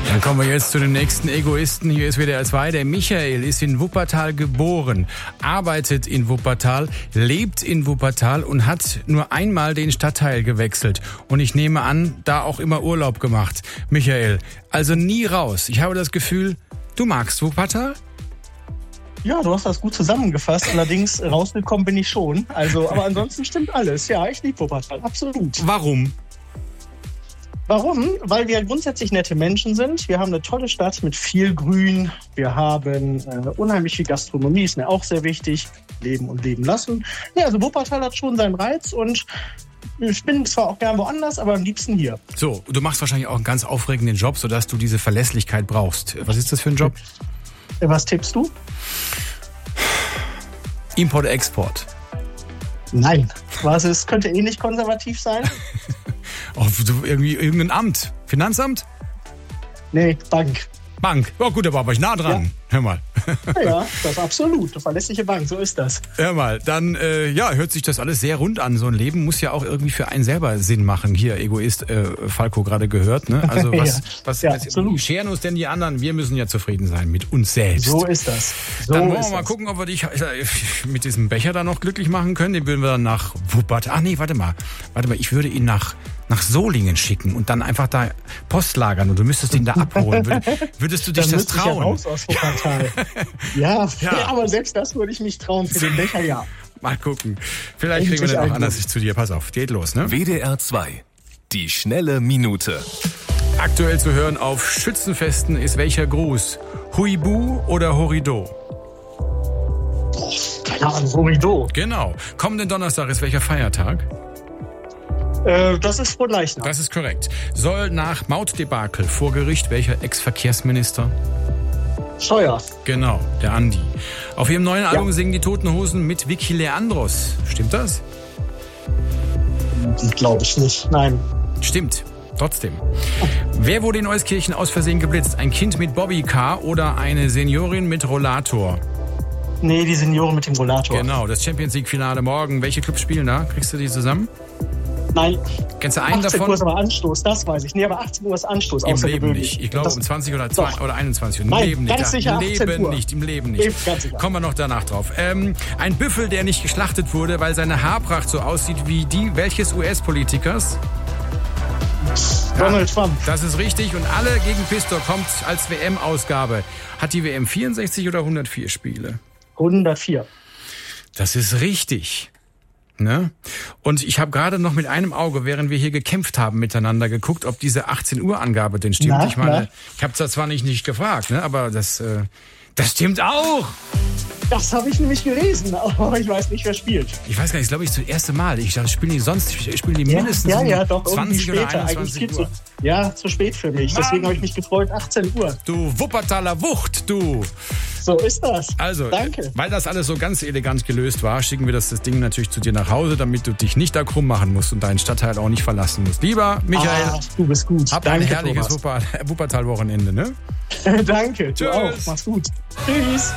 Dann kommen wir jetzt zu den nächsten Egoisten. Hier ist WDR 2. Der Michael ist in Wuppertal geboren, arbeitet in Wuppertal, lebt in Wuppertal und hat nur einmal den Stadtteil gewechselt. Und ich nehme an, da auch immer Urlaub gemacht. Michael, also nie raus. Ich habe das Gefühl, du magst Wuppertal? Ja, du hast das gut zusammengefasst. Allerdings rausgekommen bin ich schon. Aber ansonsten stimmt alles. Ja, ich liebe Wuppertal. Absolut. Warum? Warum? Weil wir grundsätzlich nette Menschen sind. Wir haben eine tolle Stadt mit viel Grün. Wir haben unheimlich viel Gastronomie, ist mir auch sehr wichtig. Leben und leben lassen. Ja, also Wuppertal hat schon seinen Reiz und ich bin zwar auch gern woanders, aber am liebsten hier. So, du machst wahrscheinlich auch einen ganz aufregenden Job, sodass du diese Verlässlichkeit brauchst. Was ist das für ein Job? Was tippst du? Import-Export. Nein. Es könnte ähnlich konservativ sein. Irgendwie irgendein Amt. Finanzamt? Nee, Bank. Bank. Oh gut, da war ich nah dran. Ja. Hör mal. Ja, das ist absolut. Eine verlässliche Bank, so ist das. Hör mal, dann hört sich das alles sehr rund an. So ein Leben muss ja auch irgendwie für einen selber Sinn machen. Hier, Egoist, Falco gerade gehört. Ne? Also was scheren uns denn die anderen? Wir müssen ja zufrieden sein mit uns selbst. So ist das. Dann wollen wir mal gucken, ob wir dich mit diesem Becher da noch glücklich machen können. Den würden wir dann nach Wuppertal. Ach nee, warte mal. Ich würde ihn nach Solingen schicken und dann einfach da Post lagern und du müsstest ihn da abholen. Würdest du dich das trauen? Ich ja raus aus Wuppertal. Ja, aber selbst das würde ich mich trauen für den Becher, ja. Mal gucken. Vielleicht kriegen wir dann auch anders zu dir. Pass auf, geht los, ne? WDR 2. Die schnelle Minute. Aktuell zu hören auf Schützenfesten ist welcher Gruß? Huibu oder Horido? Keine Ahnung, Horido. Genau. Kommenden Donnerstag ist welcher Feiertag? Das ist Fronleichnam. Das ist korrekt. Soll nach Mautdebakel vor Gericht welcher Ex-Verkehrsminister? Scheuer. Genau, der Andi. Auf ihrem neuen Album singen die Toten Hosen mit Vicky Leandros. Stimmt das? Glaube ich nicht, nein. Stimmt, trotzdem. Wer wurde in Euskirchen aus Versehen geblitzt? Ein Kind mit Bobbycar oder eine Seniorin mit Rollator? Nee, die Seniorin mit dem Rollator. Genau, das Champions-League-Finale morgen. Welche Clubs spielen da? Kriegst du die zusammen? Nein. Kennst du einen 18 davon? 18 Uhr ist aber Anstoß, das weiß ich. Nee, aber 18 Uhr ist Anstoß. Im Leben nicht. Ich glaube um 20 oder 21 Uhr. Im Leben nicht. Ganz sicher 18 Uhr. Im Leben nicht. Ganz sicher. Kommen wir noch danach drauf. Ein Büffel, der nicht geschlachtet wurde, weil seine Haarpracht so aussieht wie die welches US-Politikers? Donald Trump. Das ist richtig. Und alle gegen Pistor kommt als WM-Ausgabe. Hat die WM 64 oder 104 Spiele? 104. Das ist richtig. Ne? Und ich habe gerade noch mit einem Auge, während wir hier gekämpft haben, miteinander geguckt, ob diese 18 Uhr Angabe denn stimmt. Ich meine, ich habe das zwar nicht gefragt, ne? Aber das stimmt auch. Das habe ich nämlich gelesen, aber ich weiß nicht, wer spielt. Ich weiß gar nicht, glaube ich, das erste Mal. Ich dachte, spielen die mindestens doch, 20 oder 21 Uhr. Zu spät für mich. Mann. Deswegen habe ich mich gefreut, 18 Uhr. Du Wuppertaler Wucht, du. So ist das. Also, danke. Weil das alles so ganz elegant gelöst war, schicken wir das Ding natürlich zu dir nach Hause, damit du dich nicht da krumm machen musst und deinen Stadtteil auch nicht verlassen musst. Lieber Michael, du bist gut. Hab ein herrliches Wuppertal-Wochenende, ne? Danke. Tschüss. Du auch. Mach's gut. Tschüss.